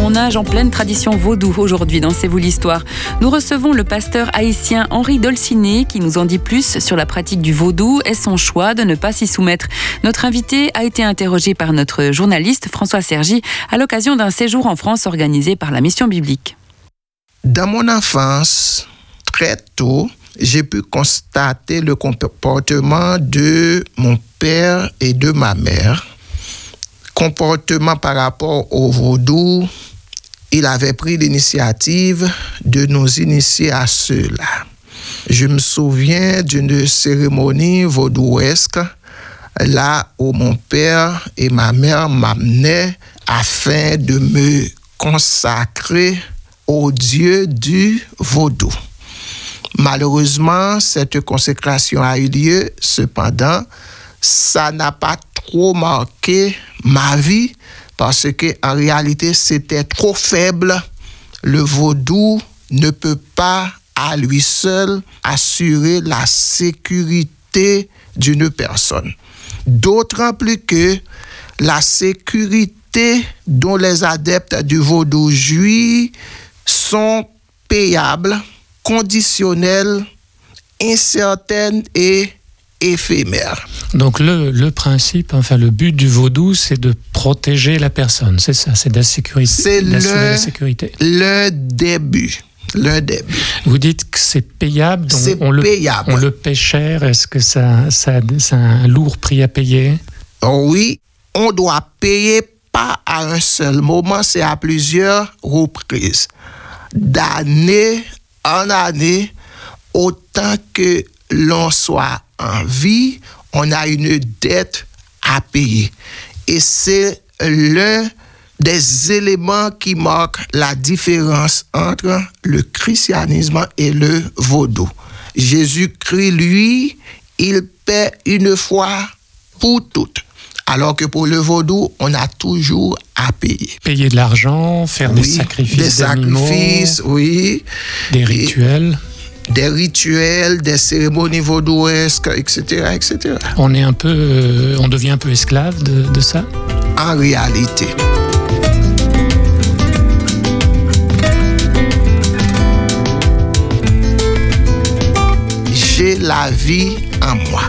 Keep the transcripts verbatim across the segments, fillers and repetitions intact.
On nage en pleine tradition vaudou aujourd'hui dans C'est vous l'histoire. Nous recevons le pasteur haïtien Henri Dolciné qui nous en dit plus sur la pratique du vaudou et son choix de ne pas s'y soumettre. Notre invité a été interrogé par notre journaliste François Sergi à l'occasion d'un séjour en France organisé par la Mission biblique. Dans mon enfance, très tôt, j'ai pu constater le comportement de mon père et de ma mère. Comportement par rapport au vaudou, il avait pris l'initiative de nous initier à cela. Je me souviens d'une cérémonie vaudouesque, là où mon père et ma mère m'amenaient afin de me consacrer au Dieu du vaudou. Malheureusement, cette consécration a eu lieu, cependant, ça n'a pas trop marqué ma vie parce que en réalité, c'était trop faible. Le vaudou ne peut pas à lui seul assurer la sécurité d'une personne. D'autant plus que la sécurité dont les adeptes du vaudou jouissent sont payables, conditionnelles, incertaines et éphémères. Donc le, le principe, enfin le but du vaudou, c'est de protéger la personne, c'est ça, c'est d'assurer la sécurité. Le début. Le début. Vous dites que c'est payable, donc c'est on, payable. Le, on le paie cher, est-ce que ça, ça, ça a un lourd prix à payer? Oui, on doit payer pas à un seul moment, c'est à plusieurs reprises. D'année en année, autant que l'on soit en vie, on a une dette à payer. Et c'est l'un des éléments qui marquent la différence entre le christianisme et le vaudou. Jésus-Christ, lui, il paie une fois pour toutes. Alors que pour le vaudou, on a toujours à payer. Payer de l'argent, faire oui, des sacrifices des d'animaux, sacrifices, oui. Des rituels. Et des rituels, des cérémonies vaudouesques, et cetera, et cetera. On est un peu, euh, on devient un peu esclave de, de ça? En réalité. J'ai la vie en moi.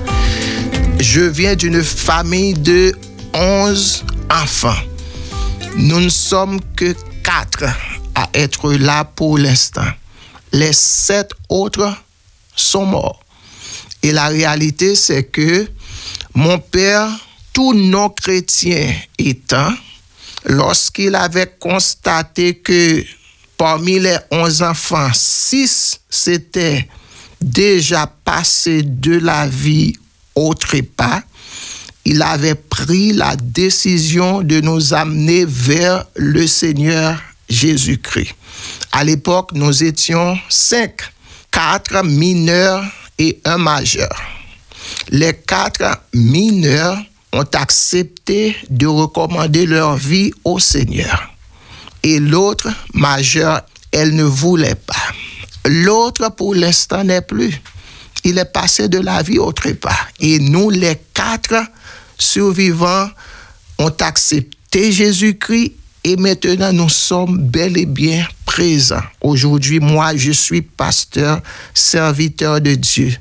Je viens d'une famille de onze enfants. Nous ne sommes que quatre à être là pour l'instant. Les sept autres sont morts. Et la réalité, c'est que mon père, tout non-chrétien étant, lorsqu'il avait constaté que parmi les onze enfants, six s'étaient déjà passés de la vie au trépas, il avait pris la décision de nous amener vers le Seigneur Jésus-Christ. À l'époque, nous étions cinq, quatre mineurs et un majeur. Les quatre mineurs ont accepté de recommander leur vie au Seigneur. Et l'autre, majeur, elle ne voulait pas. L'autre, pour l'instant, n'est plus. Il est passé de la vie au trépas. Et nous, les quatre survivants, ont accepté Jésus-Christ et maintenant nous sommes bel et bien présents. Aujourd'hui, moi, je suis pasteur, serviteur de Dieu.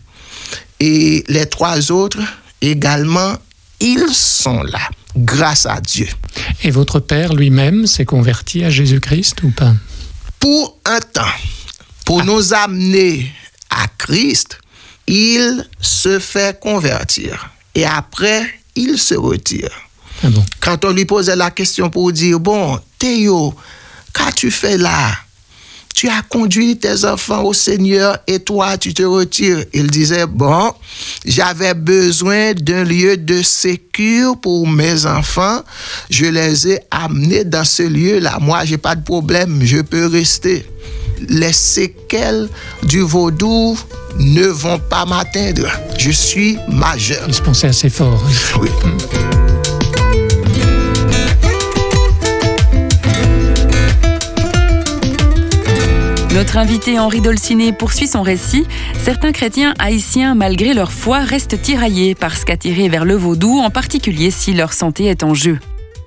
Et les trois autres également, ils sont là, grâce à Dieu. Et votre père lui-même s'est converti à Jésus-Christ ou pas? Pour un temps, pour ah. nous amener à Christ, il se fait convertir. Et après, il se retire. Ah bon? Quand on lui posait la question pour dire, bon, Théo, qu'as-tu fait là? Tu as conduit tes enfants au Seigneur et toi, tu te retires. Il disait, bon, j'avais besoin d'un lieu de sécurité pour mes enfants. Je les ai amenés dans ce lieu-là. Moi, j'ai pas de problème, je peux rester. Les séquelles du vaudou ne vont pas m'atteindre. Je suis majeur. Il se pensait assez fort. Oui. oui. Notre invité Henri Dolciné poursuit son récit. Certains chrétiens haïtiens, malgré leur foi, restent tiraillés parce qu'attirés vers le vaudou, en particulier si leur santé est en jeu.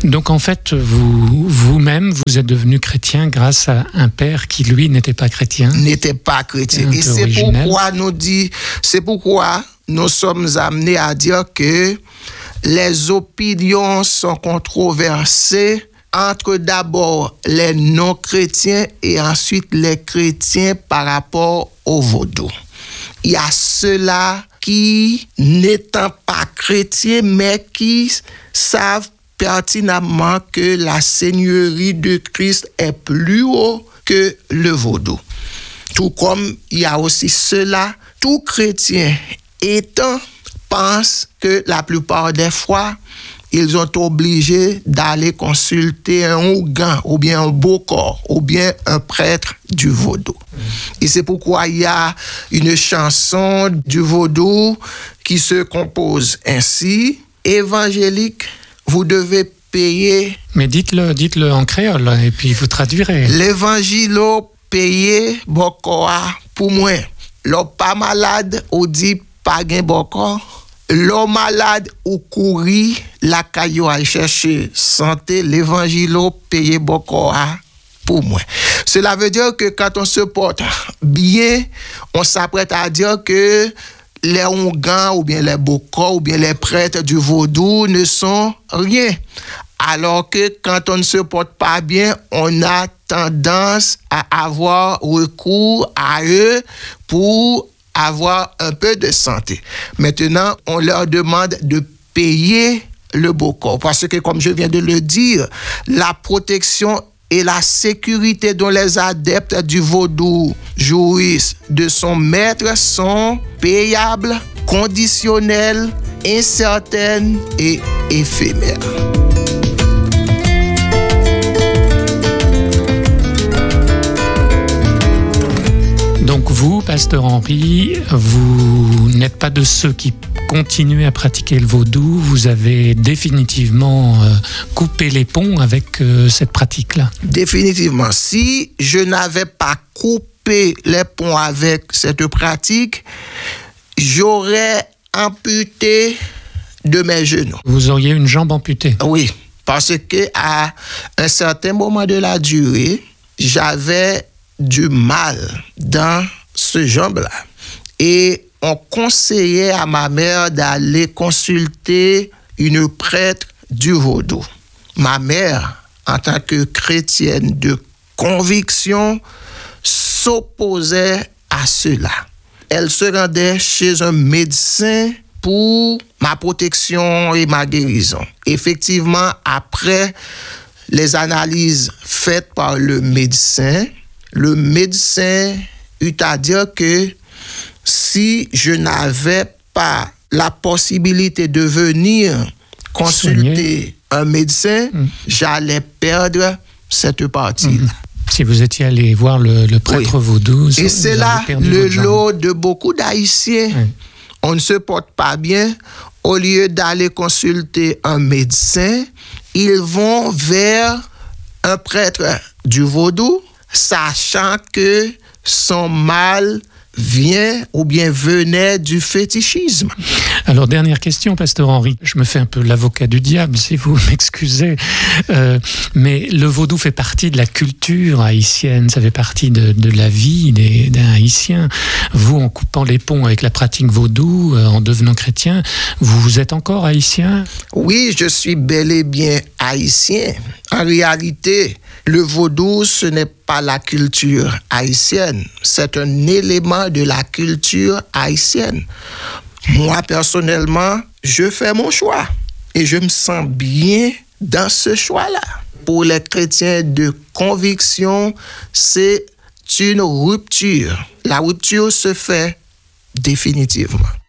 Donc en fait, vous, vous-même, vous êtes devenu chrétien grâce à un père qui, lui, n'était pas chrétien. N'était pas chrétien. Et c'est pourquoi nous dit, c'est pourquoi nous sommes amenés à dire que les opinions sont controversées entre d'abord les non-chrétiens et ensuite les chrétiens par rapport au vaudou. Il y a ceux-là qui, n'étant pas chrétiens, mais qui savent pertinemment que la seigneurie de Christ est plus haut que le vaudou. Tout comme il y a aussi ceux-là, tout chrétien étant, pense que la plupart des fois, ils sont obligés d'aller consulter un ougan, ou bien un bokor, ou bien un prêtre du vaudou. Et c'est pourquoi il y a une chanson du vaudou qui se compose ainsi. Évangélique, vous devez payer... Mais dites-le, dites-le en créole, et puis vous traduirez. L'évangilo payer bokoa pour moi. L'homme pas malade, ou dit pas gain bokor. L'homme malade ou courir la caillou à chercher santé, l'évangile payer beaucoup pour moi. Cela veut dire que quand on se porte bien, on s'apprête à dire que les Oungans ou bien les Bokors ou bien les prêtres du vaudou ne sont rien. Alors que quand on ne se porte pas bien, on a tendance à avoir recours à eux pour avoir un peu de santé. Maintenant, on leur demande de payer le bokor. Parce que, comme je viens de le dire, la protection et la sécurité dont les adeptes du vaudou jouissent de son maître sont payables, conditionnelles, incertaines et éphémères. Donc vous, Pasteur Henri, vous n'êtes pas de ceux qui continuent à pratiquer le vaudou, vous avez définitivement euh, coupé les ponts avec euh, cette pratique-là. Définitivement. Si je n'avais pas coupé les ponts avec cette pratique, j'aurais amputé de mes genoux. Vous auriez une jambe amputée? Oui, parce qu'à un certain moment de la durée, j'avais du mal dans ce jambe-là. Et on conseillait à ma mère d'aller consulter une prêtre du vaudou. Ma mère, en tant que chrétienne de conviction, s'opposait à cela. Elle se rendait chez un médecin pour ma protection et ma guérison. Effectivement, après les analyses faites par le médecin, le médecin eut à dire que si je n'avais pas la possibilité de venir consulter Soigner. un médecin, mmh. j'allais perdre cette partie-là. Mmh. Si vous étiez allé voir le, le prêtre oui. vaudou, et c'est là le lot de beaucoup d'Haïtiens. Oui. On ne se porte pas bien. Au lieu d'aller consulter un médecin, ils vont vers un prêtre du vaudou, sachant que son mal vient ou bien venait du fétichisme. Alors, dernière question, Pasteur Henri. Je me fais un peu l'avocat du diable, si vous m'excusez. Euh, mais le vaudou fait partie de la culture haïtienne, ça fait partie de, de la vie des, d'un Haïtien. Vous, en coupant les ponts avec la pratique vaudou, euh, en devenant chrétien, vous êtes encore haïtien? Oui, je suis bel et bien haïtien. En réalité, le vaudou, ce n'est pas la culture haïtienne. C'est un élément de la culture haïtienne. Moi, personnellement, je fais mon choix. Et je me sens bien dans ce choix-là. Pour les chrétiens de conviction, c'est une rupture. La rupture se fait définitivement.